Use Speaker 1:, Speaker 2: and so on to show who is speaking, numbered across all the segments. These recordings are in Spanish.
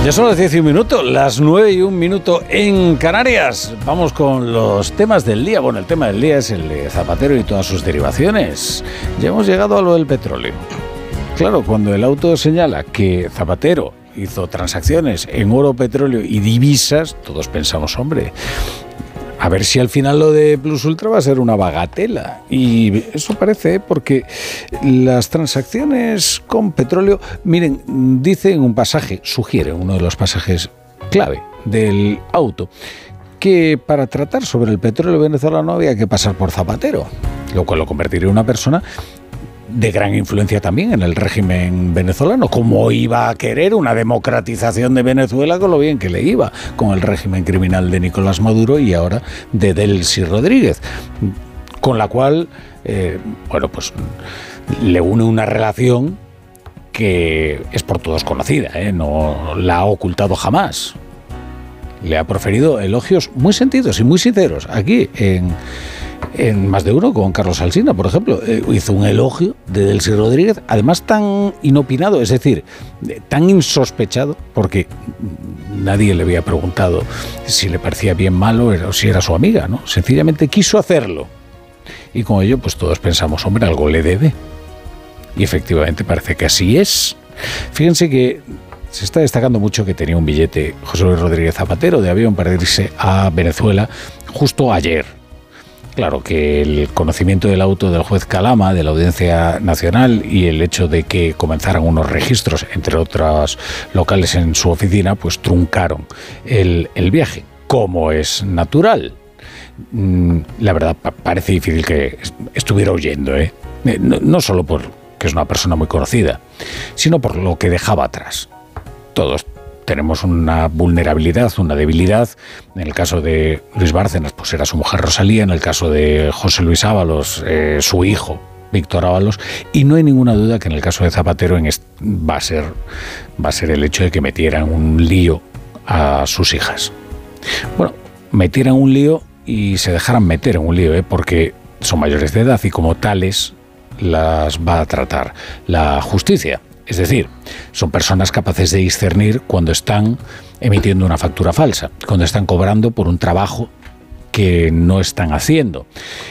Speaker 1: Ya son las 10 y un minuto, las 9 y un minuto en Canarias. Vamos con los temas del día. Bueno, el tema del día es el de Zapatero y todas sus derivaciones. Ya hemos llegado a lo del petróleo. Claro, cuando el auto señala que Zapatero hizo transacciones en oro, petróleo y divisas, todos pensamos, hombre, a ver si al final lo de Plus Ultra va a ser una bagatela. Y eso parece, porque las transacciones con petróleo, miren, dice en un pasaje, sugiere uno de los pasajes clave del auto, que para tratar sobre el petróleo venezolano había que pasar por Zapatero, lo cual lo convertiría en una persona de gran influencia también en el régimen venezolano. ¿Cómo iba a querer una democratización de Venezuela con lo bien que le iba con el régimen criminal de Nicolás Maduro y ahora de Delcy Rodríguez? Con la cual, pues le une una relación que es por todos conocida, no la ha ocultado jamás. Le ha proferido elogios muy sentidos y muy sinceros aquí en Más de Uno con Carlos Alsina, por ejemplo. Hizo un elogio de Delcy Rodríguez, además tan inopinado, es decir, tan insospechado, porque nadie le había preguntado si le parecía bien, malo o si era su amiga, ¿no? Sencillamente quiso hacerlo. Y con ello, pues todos pensamos, hombre, algo le debe. Y efectivamente parece que así es. Fíjense que se está destacando mucho que tenía un billete José Luis Rodríguez Zapatero de avión para irse a Venezuela justo ayer. Claro que el conocimiento del auto del juez Calama, de la Audiencia Nacional, y el hecho de que comenzaran unos registros, entre otros locales en su oficina, pues truncaron el viaje, como es natural. La verdad, parece difícil que estuviera huyendo, no solo porque es una persona muy conocida, sino por lo que dejaba atrás. Todos tenemos una vulnerabilidad, una debilidad. En el caso de Luis Bárcenas, pues era su mujer Rosalía. En el caso de José Luis Ábalos, su hijo Víctor Ábalos. Y no hay ninguna duda que en el caso de Zapatero va a ser el hecho de que metieran un lío a sus hijas. Bueno, metieran un lío y se dejaran meter en un lío, porque son mayores de edad y como tales las va a tratar la justicia. Es decir, son personas capaces de discernir cuando están emitiendo una factura falsa, cuando están cobrando por un trabajo que no están haciendo.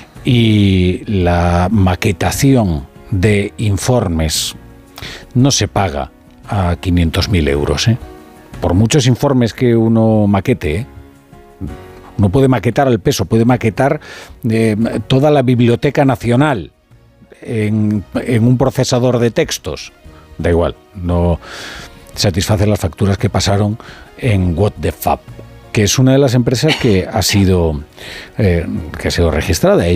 Speaker 1: Y la maquetación de informes no se paga a 500.000 euros. Por muchos informes que uno maquete, uno puede maquetar al peso, puede maquetar toda la Biblioteca Nacional en un procesador de textos. Da igual, no satisface las facturas que pasaron en What the Fab, que es una de las empresas que ha sido registrada.